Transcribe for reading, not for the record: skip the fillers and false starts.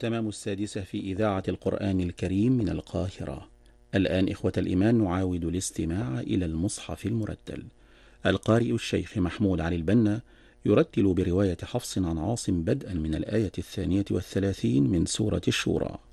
تمام السادسة في إذاعة القرآن الكريم من القاهرة. الآن إخوة الإيمان نعاود الاستماع إلى المصحف المرتل. القارئ الشيخ محمود علي البنا يرتل برواية حفص عن عاصم بدءا من الآية 32 من سورة الشورى.